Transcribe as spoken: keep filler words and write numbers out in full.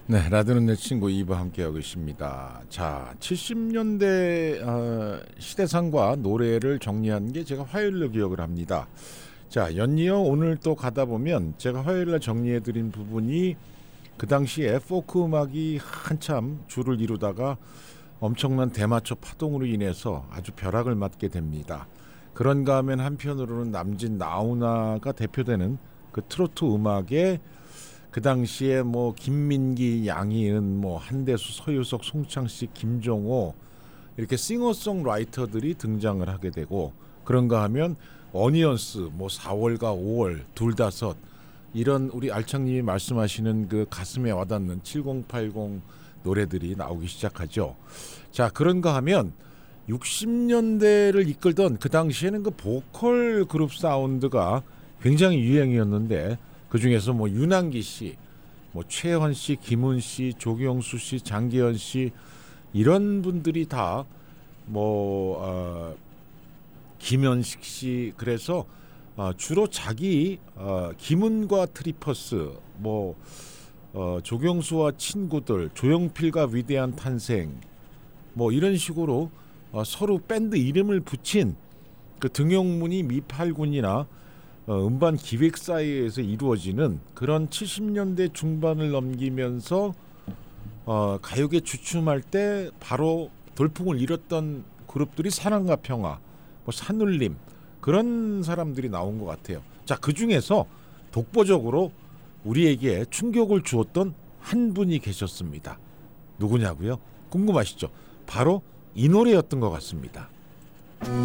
네, 라디오는 내 친구 이 부 함께하고 있습니다. 자, 칠십 년대 어, 시대상과 노래를 정리한 게 제가 화요일로 기억을 합니다. 자, 연이어 오늘 또 가다 보면 제가 화요일날 정리해드린 부분이 그 당시에 포크 음악이 한참 줄을 이루다가 엄청난 대마초 파동으로 인해서 아주 벼락을 맞게 됩니다. 그런가 하면 한편으로는 남진 나훈아가 대표되는 그 트로트 음악에 그 당시에 뭐 김민기, 양희은, 뭐 한대수, 서유석, 송창식, 김종호 이렇게 싱어송라이터들이 등장을 하게 되고, 그런가 하면 어니언스, 뭐 사월과 오월, 둘다섯 이런 우리 알창님이 말씀하시는 그 가슴에 와닿는 칠십, 팔십 노래들이 나오기 시작하죠. 자, 그런가 하면 육십 년대를 이끌던 그 당시에는 그 보컬 그룹 사운드가 굉장히 유행이었는데, 그 중에서 뭐 윤항기 씨, 뭐 최현 씨, 김훈 씨, 조경수 씨, 장기현 씨 이런 분들이 다 뭐 어, 김현식 씨, 그래서 어, 주로 자기 어, 김훈과 트리퍼스, 뭐 어, 조경수와 친구들, 조용필과 위대한 탄생, 뭐 이런 식으로 어, 서로 밴드 이름을 붙인 그 등용문이 미팔군이나 어, 음반 기획 사이에서 이루어지는 그런 칠십 년대 중반을 넘기면서 어, 가요계 주춤할 때 바로 돌풍을 일었던 그룹들이 사랑과 평화, 뭐 산울림, 그런 사람들이 나온 것 같아요. 자, 그 중에서 독보적으로 우리에게 충격을 주었던 한 분이 계셨습니다. 누구냐고요? 궁금하시죠? 바로 이 노래였던 것 같습니다.